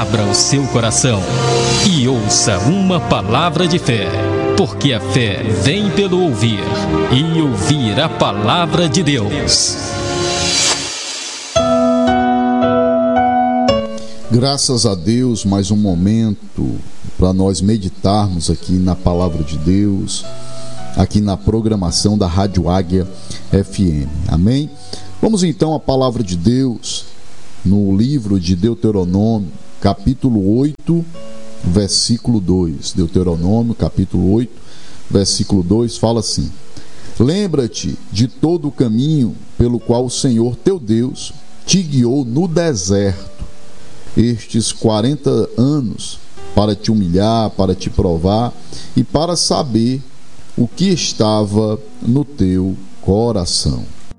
abra o seu coração e ouça uma palavra de fé, porque a fé vem pelo ouvir, e ouvir a palavra de Deus. Graças a Deus, mais um momento para nós meditarmos aqui na palavra de Deus, aqui na programação da Rádio Águia FM. Amém? Vamos então à palavra de Deus no livro de Deuteronômio, capítulo 8, versículo 2. Deuteronômio, capítulo 8, versículo 2, fala assim: Lembra-te de todo o caminho pelo qual o Senhor teu Deus te guiou no deserto estes 40 anos, para te humilhar, para te provar e para saber o que estava no teu coração.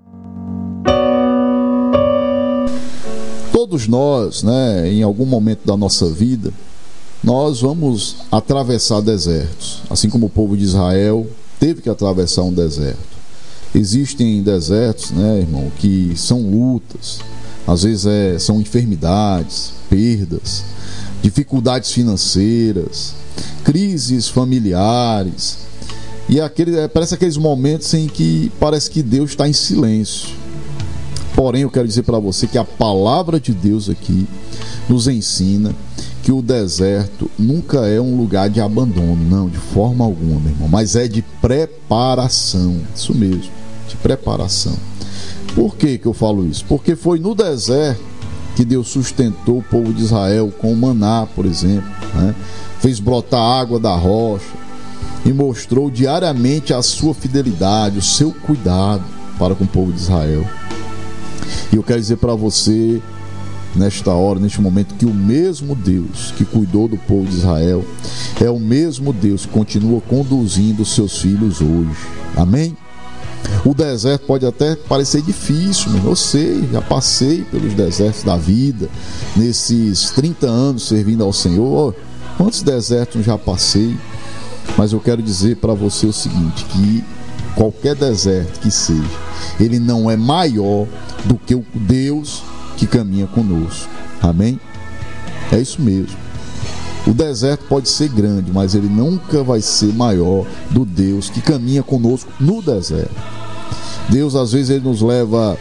Todos nós, em algum momento da nossa vida, nós vamos atravessar desertos, assim como o povo de Israel teve que atravessar um deserto. Existem desertos, irmão, que são lutas, às vezes são enfermidades, perdas, dificuldades financeiras, crises familiares, e parece aqueles momentos em que parece que Deus está em silêncio. Porém, eu quero dizer para você que a palavra de Deus aqui nos ensina que o deserto nunca é um lugar de abandono, não, de forma alguma, meu irmão, mas é de preparação, isso mesmo, de preparação. Por que eu falo isso? Porque foi no deserto que Deus sustentou o povo de Israel com o maná, por exemplo, fez brotar água da rocha e mostrou diariamente a sua fidelidade, o seu cuidado para com o povo de Israel. E eu quero dizer para você, nesta hora, neste momento, que o mesmo Deus que cuidou do povo de Israel é o mesmo Deus que continua conduzindo os seus filhos hoje. Amém? O deserto pode até parecer difícil, mas eu sei, já passei pelos desertos da vida, nesses 30 anos servindo ao Senhor. Quantos desertos já passei? Mas eu quero dizer para você o seguinte, que qualquer deserto que seja, ele não é maior do que o Deus que caminha conosco. Amém? É isso mesmo. O deserto pode ser grande, mas ele nunca vai ser maior do Deus que caminha conosco no deserto. Deus, às vezes, ele nos leva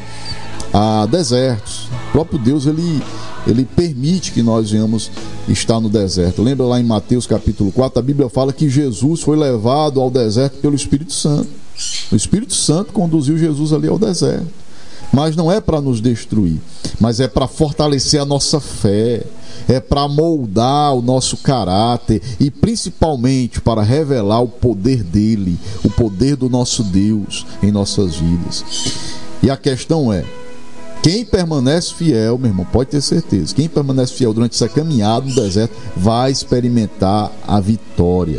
a desertos. O próprio Deus, ele permite que nós venhamos estar no deserto. Lembra lá em Mateus capítulo 4, a Bíblia fala que Jesus foi levado ao deserto pelo Espírito Santo. O Espírito Santo conduziu Jesus ali ao deserto. Mas não é para nos destruir, mas é para fortalecer a nossa fé, é para moldar o nosso caráter e principalmente para revelar o poder dele, o poder do nosso Deus em nossas vidas. E a questão é, quem permanece fiel, meu irmão, pode ter certeza, quem permanece fiel durante essa caminhada no deserto vai experimentar a vitória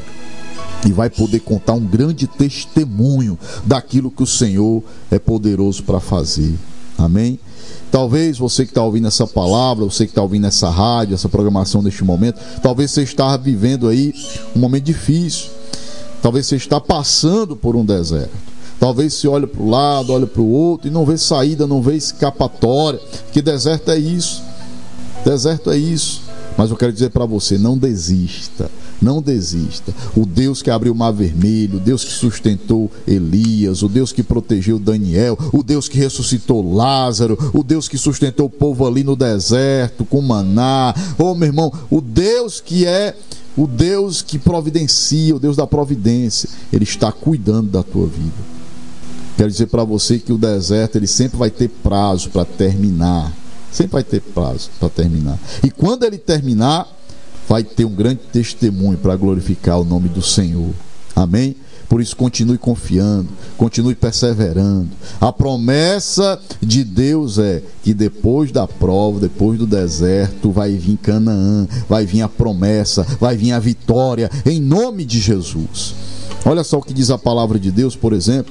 e vai poder contar um grande testemunho daquilo que o Senhor é poderoso para fazer. Amém? Talvez você que está ouvindo essa palavra, você que está ouvindo essa rádio, essa programação neste momento, talvez você está vivendo aí um momento difícil. Talvez você está passando por um deserto. Talvez você olhe para o lado, olhe para o outro e não vê saída, não vê escapatória. Que deserto é isso? Deserto é isso. Mas eu quero dizer para você, não desista. Não desista. O Deus que abriu o mar vermelho, o Deus que sustentou Elias, o Deus que protegeu Daniel, o Deus que ressuscitou Lázaro, o Deus que sustentou o povo ali no deserto com maná. Oh, meu irmão, o Deus que é o Deus que providencia, o Deus da providência, ele está cuidando da tua vida. Quero dizer para você que o deserto, ele sempre vai ter prazo para terminar. Sempre vai ter prazo para terminar. E quando ele terminar, vai ter um grande testemunho para glorificar o nome do Senhor. Amém? Por isso, continue confiando, continue perseverando. A promessa de Deus é que depois da prova, depois do deserto, vai vir Canaã, vai vir a promessa, vai vir a vitória, em nome de Jesus. Olha só o que diz a palavra de Deus, por exemplo,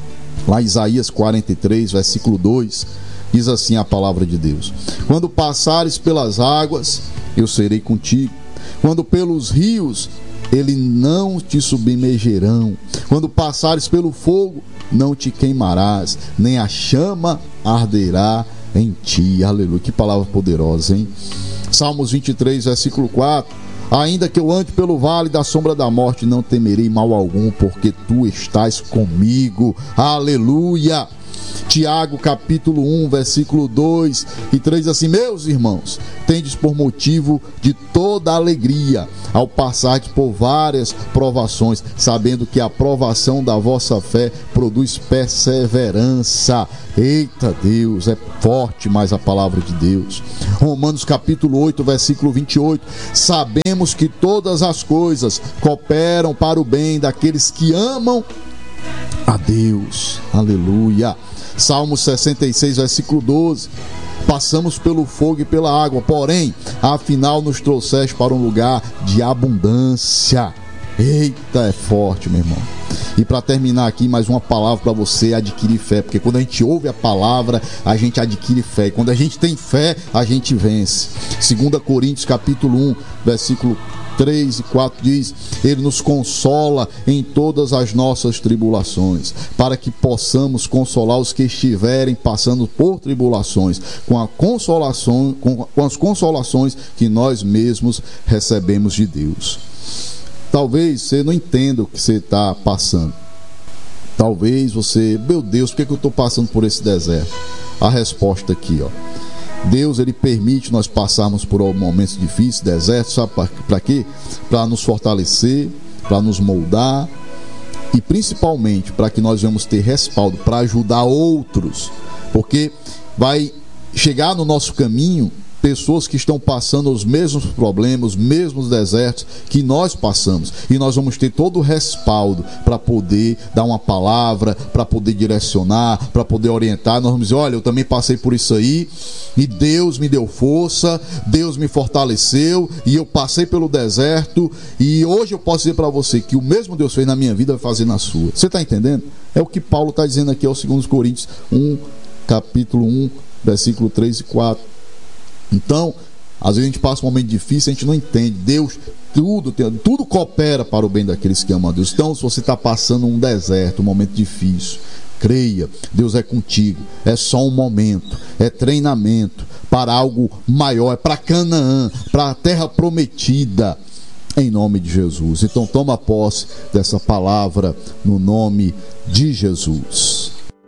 lá em Isaías 43, versículo 2, diz assim a palavra de Deus: quando passares pelas águas, eu serei contigo. Quando pelos rios, eles não te submergerão. Quando passares pelo fogo, não te queimarás, nem a chama arderá em ti. Aleluia, que palavra poderosa, hein? Salmos 23, versículo 4. Ainda que eu ande pelo vale da sombra da morte, não temerei mal algum, porque tu estás comigo. Aleluia! Tiago capítulo 1, versículo 2 e 3, assim: meus irmãos, tendes por motivo de toda alegria ao passar por várias provações, sabendo que a provação da vossa fé produz perseverança. Eita Deus, é forte mais a palavra de Deus. Romanos capítulo 8, versículo 28, sabemos que todas as coisas cooperam para o bem daqueles que amam a Deus. Aleluia. Salmo 66, versículo 12. Passamos pelo fogo e pela água, porém, afinal nos trouxeste para um lugar de abundância. Eita, é forte, meu irmão. E para terminar aqui, mais uma palavra para você adquirir fé, porque quando a gente ouve a palavra, a gente adquire fé, e quando a gente tem fé, a gente vence. 2 Coríntios capítulo 1, versículo 3 e 4 diz: Ele nos consola em todas as nossas tribulações, para que possamos consolar os que estiverem passando por tribulações, com as consolações que nós mesmos recebemos de Deus. Talvez você não entenda o que você está passando. Talvez você, meu Deus, por que eu estou passando por esse deserto? A resposta aqui, ó. Deus, ele permite nós passarmos por momentos difíceis, desertos, sabe para quê? Para nos fortalecer, para nos moldar e principalmente para que nós venhamos ter respaldo para ajudar outros, porque vai chegar no nosso caminho pessoas que estão passando os mesmos problemas, os mesmos desertos que nós passamos, e nós vamos ter todo o respaldo para poder dar uma palavra, para poder direcionar, para poder orientar. Nós vamos dizer: olha, eu também passei por isso aí e Deus me deu força, Deus me fortaleceu e eu passei pelo deserto, e hoje eu posso dizer para você que o mesmo Deus fez na minha vida vai fazer na sua. Você está entendendo? É o que Paulo está dizendo aqui aos 2 Coríntios 1, capítulo 1, versículo 3 e 4. Então, às vezes a gente passa um momento difícil, a gente não entende. Deus, tudo coopera para o bem daqueles que amam a Deus. Então, se você está passando um deserto, um momento difícil, creia, Deus é contigo. É só um momento, é treinamento para algo maior, é para Canaã, para a terra prometida, em nome de Jesus. Então, toma posse dessa palavra no nome de Jesus.